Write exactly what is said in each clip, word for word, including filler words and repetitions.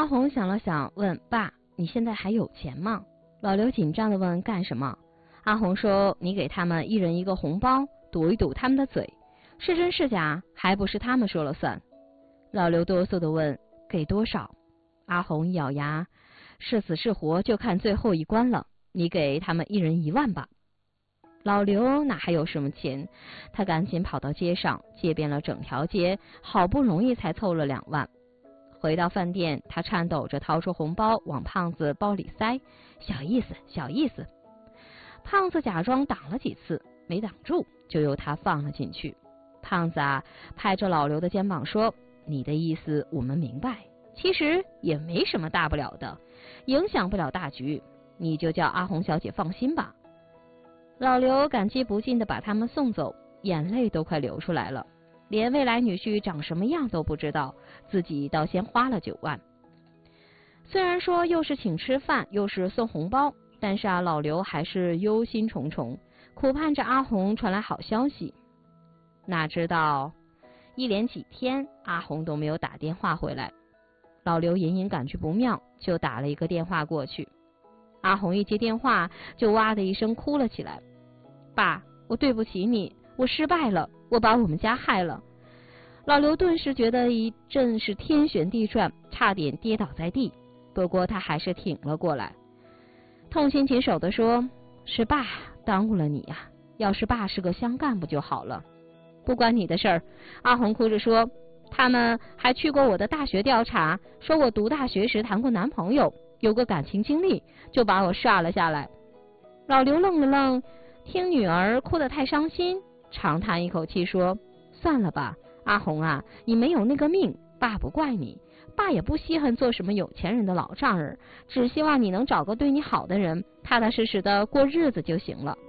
阿红想了想，问爸：“你现在还有钱吗？”老刘紧张地问：“干什么？”阿红说：“你给他们一人一个红包，堵一堵他们的嘴，是真是假还不是他们说了算。”老刘哆嗦地问：“给多少？”阿红一咬牙：“是死是活就看最后一关了，你给他们一人一万吧。”老刘哪还有什么钱，他赶紧跑到街上借遍了整条街，好不容易才凑了两万。回到饭店，他颤抖着掏出红包往胖子包里塞：“小意思，小意思。”胖子假装挡了几次，没挡住，就由他放了进去。胖子啊，拍着老刘的肩膀说：“你的意思我们明白，其实也没什么大不了的，影响不了大局，你就叫阿红小姐放心吧。”老刘感激不尽地把他们送走，眼泪都快流出来了，连未来女婿长什么样都不知道，自己倒先花了九万。虽然说又是请吃饭又是送红包，但是啊，老刘还是忧心忡忡，苦盼着阿红传来好消息。哪知道一连几天阿红都没有打电话回来，老刘隐隐感觉不妙，就打了一个电话过去。阿红一接电话就哇的一声哭了起来：“爸，我对不起你，我失败了，我把我们家害了。”老刘顿时觉得一阵是天旋地转，差点跌倒在地，不过他还是挺了过来，痛心疾首地说：“是爸耽误了你呀、啊，要是爸是个乡干部就好了。”“不关你的事儿。”阿红哭着说，“他们还去过我的大学调查，说我读大学时谈过男朋友，有个感情经历，就把我刷了下来。”老刘愣了愣，听女儿哭得太伤心，长叹一口气说：“算了吧，阿红啊，你没有那个命，爸不怪你，爸也不稀罕做什么有钱人的老丈人，只希望你能找个对你好的人，踏踏实实的过日子就行了。”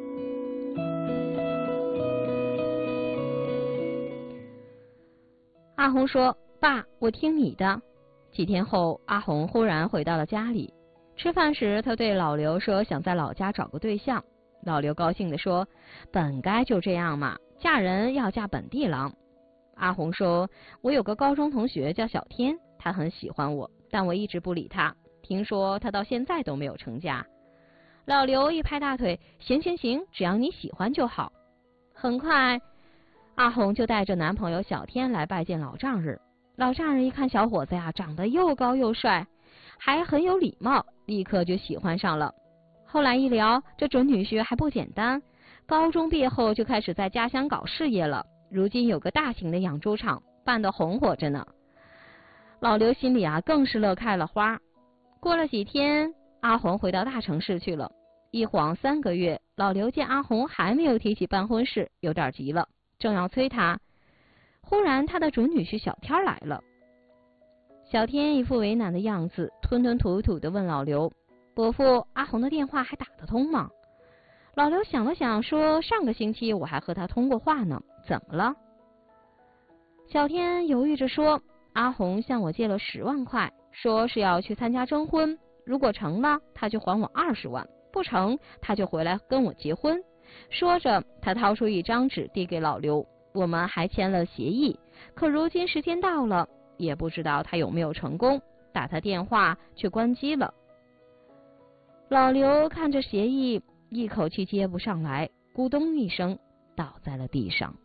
阿红说：“爸，我听你的。”几天后，阿红忽然回到了家里。吃饭时，他对老刘说想在老家找个对象。老刘高兴地说：“本该就这样嘛，嫁人要嫁本地郎。”阿红说：“我有个高中同学叫小天，他很喜欢我，但我一直不理他，听说他到现在都没有成家。”老刘一拍大腿：“行行行，只要你喜欢就好。”很快，阿红就带着男朋友小天来拜见老丈人。老丈人一看小伙子呀，长得又高又帅，还很有礼貌，立刻就喜欢上了。后来一聊，这准女婿还不简单，高中毕业后就开始在家乡搞事业了，如今有个大型的养猪场，办得红火着呢。老刘心里啊更是乐开了花。过了几天，阿红回到大城市去了。一晃三个月，老刘见阿红还没有提起办婚事，有点急了，正要催他，忽然他的准女婿小天来了。小天一副为难的样子，吞吞吐吐地问老刘：“伯父，阿红的电话还打得通吗？”老刘想了想说：“上个星期我还和他通过话呢，怎么了？”小天犹豫着说：“阿红向我借了十万块，说是要去参加征婚，如果成了他就还我二十万，不成他就回来跟我结婚。”说着，他掏出一张纸递给老刘：“我们还签了协议，可如今时间到了，也不知道他有没有成功，打他电话却关机了。”老刘看着协议，一口气接不上来，咕咚一声倒在了地上。